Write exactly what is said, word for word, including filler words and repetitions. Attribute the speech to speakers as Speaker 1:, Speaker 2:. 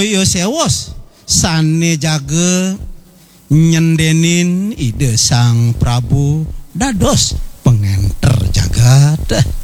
Speaker 1: Toyo sewos sane jaga nyendenin ide Sang Prabu dados pengenter jagat.